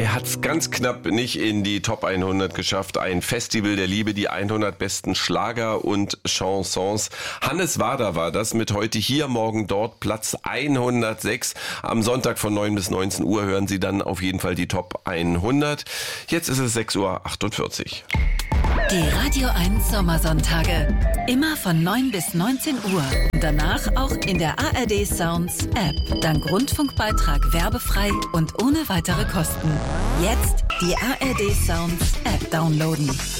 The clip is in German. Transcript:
Er hat es ganz knapp nicht in die Top 100 geschafft. Ein Festival der Liebe, die 100 besten Schlager und Chansons. Hannes Wader war das mit heute hier, morgen dort, Platz 106. Am Sonntag von 9 bis 19 Uhr hören Sie dann auf jeden Fall die Top 100. Jetzt ist es 6:48 Uhr. Die Radio 1 Sommersonntage. Immer von 9 bis 19 Uhr. Und danach auch in der ARD Sounds App. Dank Rundfunkbeitrag werbefrei und ohne weitere Kosten. Jetzt die ARD Sounds App downloaden.